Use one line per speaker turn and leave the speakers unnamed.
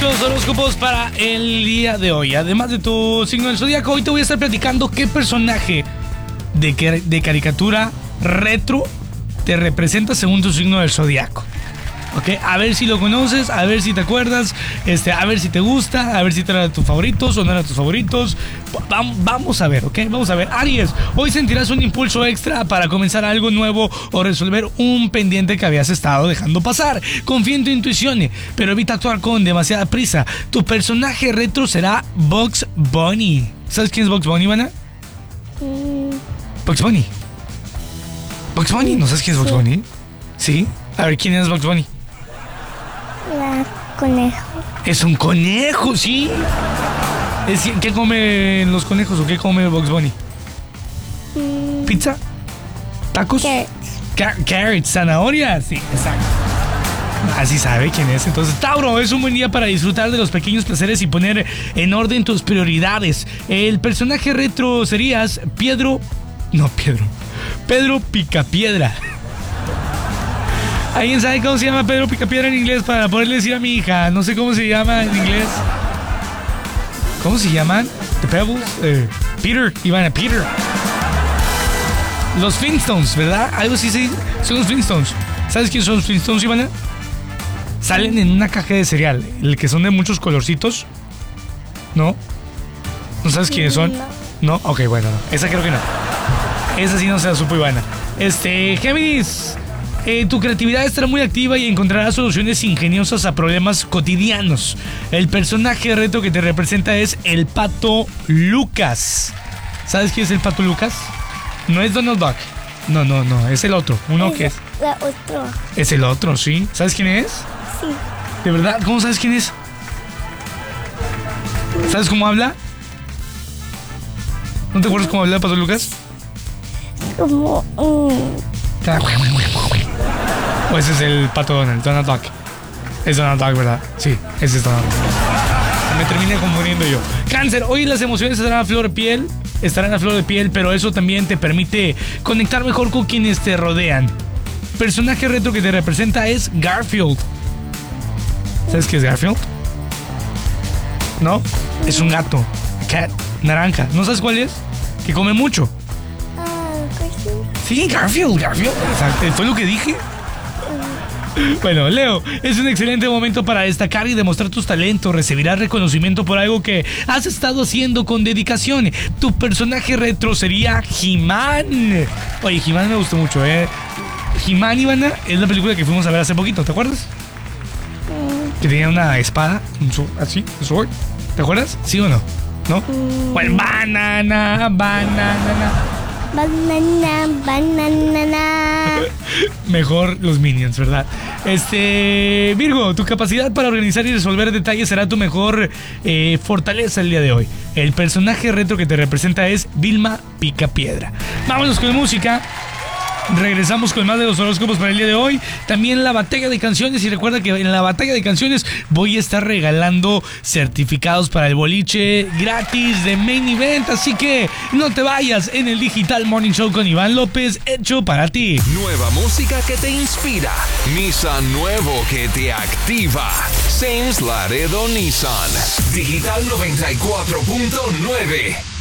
con los horóscopos para el día de hoy. Además de tu signo del zodiaco, hoy te voy a estar platicando qué personaje de caricatura retro te representa según tu signo del zodiaco. ¿Ok? A ver si lo conoces, a ver si te acuerdas, a ver si te gusta, a ver si era de tus favoritos o no era de tus favoritos. Vamos a ver, ¿ok? Vamos a ver. Aries, hoy sentirás un impulso extra para comenzar algo nuevo o resolver un pendiente que habías estado dejando pasar. Confía en tu intuición, pero evita actuar con demasiada prisa. Tu personaje retro será Bugs Bunny. ¿Sabes quién es Bugs Bunny, Ivana? Bugs Bunny. Bugs Bunny, ¿no sabes quién es Bugs Bunny? ¿Sí? A ver, ¿quién es Bugs Bunny?
Conejo.
Es un conejo, ¿sí? ¿Qué comen los conejos o qué come Bugs Bunny? ¿Pizza? ¿Tacos? Carrots, zanahorias. Sí, exacto. Así sabe quién es. Entonces, Tauro, es un buen día para disfrutar de los pequeños placeres y poner en orden tus prioridades. El personaje retro serías Pedro Picapiedra. ¿Alguien sabe cómo se llama Pedro Picapiedra en inglés para poderle decir a mi hija? No sé cómo se llama en inglés. ¿Cómo se llaman? The Pebbles. Peter, Ivana, Peter. Los Flintstones, ¿verdad? Algo así son los Flintstones. ¿Sabes quiénes son los Flintstones, Ivana? Salen en una caja de cereal, el que son de muchos colorcitos. ¿No? ¿No sabes quiénes son? No. Ok, bueno, no. Esa creo que no. Esa sí no se la supo Ivana. Géminis. Tu creatividad estará muy activa y encontrarás soluciones ingeniosas a problemas cotidianos. El personaje retro que te representa es el Pato Lucas. ¿Sabes quién es el Pato Lucas? No es Donald Duck. No, es el otro. Uno que es.
Otro.
Es el otro, ¿sí? ¿Sabes quién es?
Sí.
¿De verdad? ¿Cómo sabes quién es? ¿Sabes cómo habla? ¿No te acuerdas cómo habla el Pato Lucas?
Como
O ese es el Pato Donald Duck. Es Donald Duck, ¿verdad? Sí, ese es Donald Duck. Me terminé confundiendo yo. Cáncer, hoy las emociones estarán a flor de piel, pero eso también te permite conectar mejor con quienes te rodean. Personaje retro que te representa es Garfield. ¿Sabes qué es Garfield? ¿No? Es un gato. Cat, naranja. ¿No sabes cuál es? Que come mucho. Sí, Garfield. Exacto. ¿Fue lo que dije? Bueno, Leo, es un excelente momento para destacar y demostrar tus talentos. Recibirás reconocimiento por algo que has estado haciendo con dedicación. Tu personaje retro sería He-Man. Oye, He-Man me gustó mucho, He-Man, Ivana, es la película que fuimos a ver hace poquito, ¿te acuerdas? Que tenía una espada, así, un sword. ¿Te acuerdas? ¿Sí o no? ¿No? Bueno, banana. Mejor los Minions, ¿verdad? Virgo, tu capacidad para organizar y resolver detalles será tu mejor fortaleza el día de hoy. El personaje retro que te representa es Vilma Picapiedra. Vámonos con música. Regresamos con más de los horóscopos para el día de hoy. También la batalla de canciones. Y recuerda que en la batalla de canciones voy a estar regalando certificados para el boliche gratis de Main Event. Así que no te vayas en el Digital Morning Show con Iván López, hecho para ti.
Nueva música que te inspira. Nissan nuevo que te activa. Sainz Laredo Nissan. Digital 94.9.